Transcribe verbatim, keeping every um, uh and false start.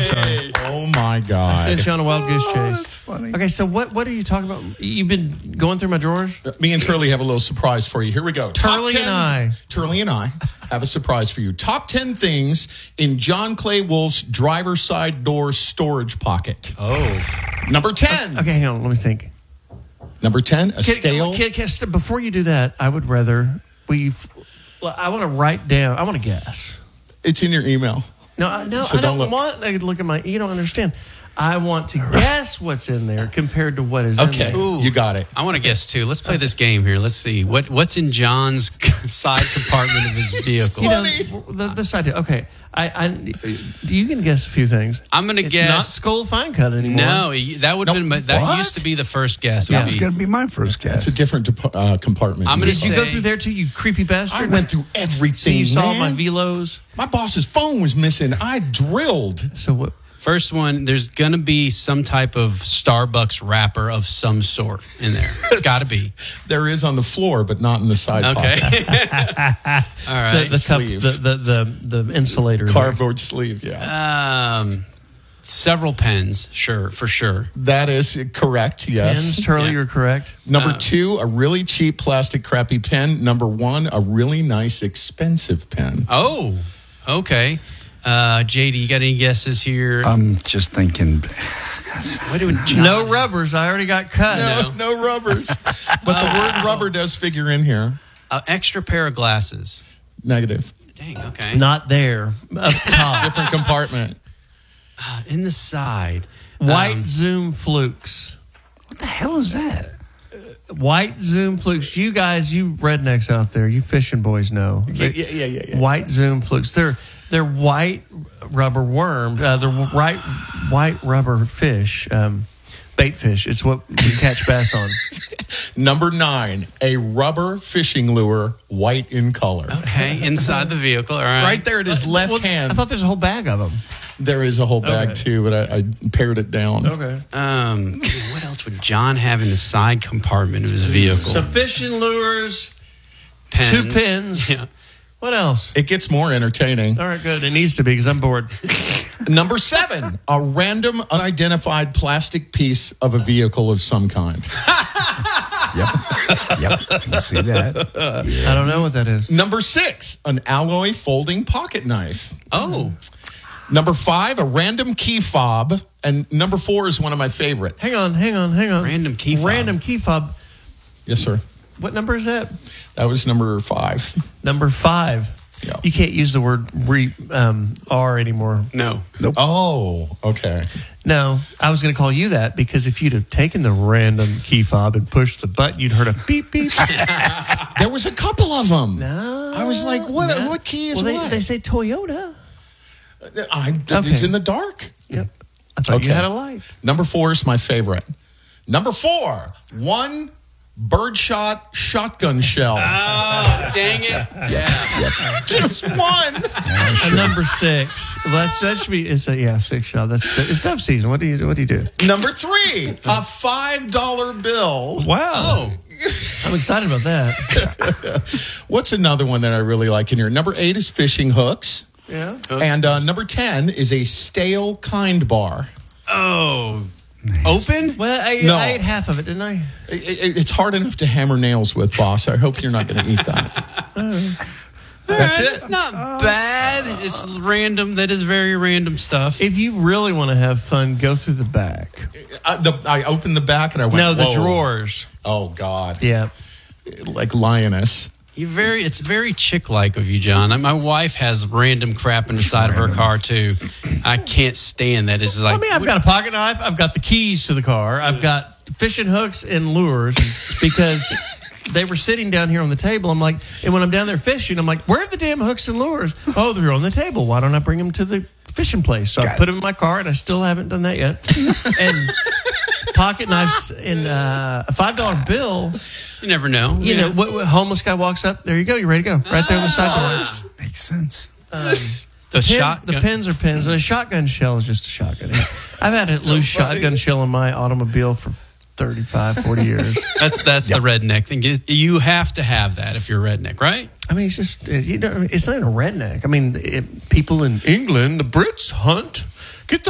sorry. Oh, my God. I sent you on a wild goose chase. Oh, that's funny. Okay, so what, what are you talking about? You've been going through my drawers? Me and Turley have a little surprise for you. Here we go. Turley and I. Turley and I have a surprise for you. Top ten things in John Clay Wolf's driver's side door storage pocket. Oh. Number ten. Okay, hang on. Let me think. Number ten, a Can, stale. can, can, can, before you do that, I would rather we. I want to write down. I want to guess. It's in your email. No, I- no, So I don't don't look. want to look at my. You don't understand. I want to guess what's in there compared to what is Okay, in there. you got it. I want to guess too. Let's play this game here. Let's see what what's in John's side compartment of his vehicle. You know, the, this idea. Okay, I, I, you can guess a few things. I'm going to It's guess. not Skull Fine Cut anymore. No, that would have Nope. been my, that What? used to be the first guess. It That would was be- going to be my first guess. It's a different dep- uh, compartment. I'm gonna Did you go say- through there too, you creepy I bastard? went through So everything. you saw man. my velos. My boss's phone was missing. I drilled. So what? First one, there's going to be some type of Starbucks wrapper of some sort in there. It's got to be. There is on the floor, but not in the side Okay. pocket. All right. The, the cup, sleeve. the, the, the, the insulator. there. Cardboard sleeve, yeah. Um, several pens, sure, for sure. That is correct, yes. Pens, Turley, Yeah. you're correct. Number Uh, two, a really cheap plastic crappy pen. Number one, a really nice expensive pen. Oh, okay. Uh, J D, you got any guesses here? I'm just thinking. what do John? No rubbers. I already got cut. No, no rubbers. But the word rubber does figure in here. An extra pair of glasses. Negative. Dang, okay. Not there. Up top. Different compartment. Uh, in the side. White Um, Zoom Flukes. What the hell is that? White Zoom Flukes. You guys, you rednecks out there, you fishing boys know. Yeah, yeah, yeah, yeah. yeah. White Zoom Flukes. They're they're white rubber worm. Uh, they're white white rubber fish. Um, bait fish. It's what we catch bass on. Number nine, a rubber fishing lure, white in color. Okay, inside the vehicle. All right. Right there, it is left Well, hand. I thought there's a whole bag of them. There is a whole bag Okay. too, but I, I pared it down. Okay. Um, what else would John have in the side compartment of his vehicle? So fishing lures, Pens. two pins. Yeah. What else? It gets more entertaining. All right, good. It needs to be because I'm bored. Number seven, a random unidentified plastic piece of a vehicle of some kind. Yep. Yep. I can see that. I don't know what that is. Number six, an alloy folding pocket knife. Oh, Number five, a random key fob. And number four is one of my favorite. Hang on, hang on, hang on. Random key fob. Random key fob. Yes, sir. What number is that? That was number five. Number five. Yeah. You can't use the word re, um, R anymore. no. Oh, okay. No, I was going to call you that because if you'd have taken the random key fob and pushed the button, you'd heard a beep beep. There was a couple of them. No, I was like, what? no. What key is well, they, what? They say Toyota. I, Okay. It's in the dark. Yep. I thought you Okay. had a light. Number four is my favorite. Number four, one birdshot shotgun shell. Oh, dang it. Yeah. Just one. And number six. Well, that's that should be. It's a yeah six shot. That's it's dove season. What do you what do you do? Number three, a five dollar bill. Wow. Oh. I'm excited about that. What's another one that I really like in here? Number eight is fishing hooks. Yeah. And uh, number ten is a stale kind bar. Oh. Open? Well, I, No. I ate half of it, didn't I? It- it- it's hard enough to hammer nails with, boss. I hope you're not going to eat that. That's All right, it. It's not bad. It's random. That is very random stuff. If you really want to have fun, go through the back. I, the, I opened the back and I went, No, the whoa. drawers. Oh, God. Yeah. Like lioness. You very. It's very chick-like of you, John. My wife has random crap in the side of her car too. I can't stand that. It's like I mean, I've got a pocket knife. I've got the keys to the car. I've got fishing hooks and lures because they were sitting down here on the table. I'm like, and when I'm down there fishing, I'm like, where are the damn hooks and lures? Oh, they're on the table. Why don't I bring them to the fishing place? So I Got put them in my car, and I still haven't done that yet. And pocket knives and uh, a five dollar bill. you never know. You Yeah. know, what, what homeless guy walks up. There you go. You ready to go? Right there on the side door. Makes sense. the Pen- shotgun. The pins are pins, and a shotgun shell is just a shotgun. I've had a loose funny. shotgun shell in my automobile for thirty-five, forty years. That's that's the redneck thing. You have to have that if you're a redneck, right? I mean, it's just, you know, it's not even a redneck. I mean, it, people in England, the Brits hunt.